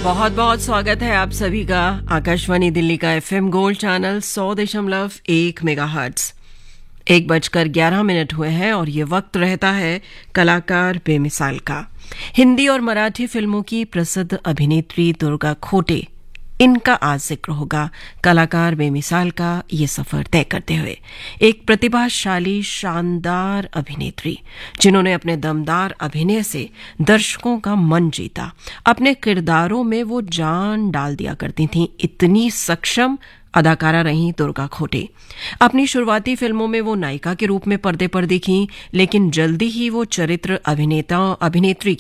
बहुत बहुत स्वागत है आप सभी का आकाशवाणी दिल्ली का एफएम गोल्ड चैनल 100.1 मेगाहर्ट्ज। 1:11 हुए हैं और ये वक्त रहता है कलाकार बेमिसाल का। हिंदी और मराठी फिल्मों की प्रसिद्ध अभिनेत्री दुर्गा खोटे, इनका आज जिक्र होगा। कलाकार बेमिसाल का ये सफर तय करते हुए एक प्रतिभाशाली शानदार अभिनेत्री जिन्होंने अपने दमदार अभिनय से दर्शकों का मन जीता। अपने किरदारों में वो जान डाल दिया करती थीं। इतनी सक्षम अदाकारा रहीं दुर्गा खोटे। अपनी शुरुआती फिल्मों में वो नायिका के रूप में पर्दे पर दिखीं, लेकिन जल्दी ही वो चरित्र अभिनेत्री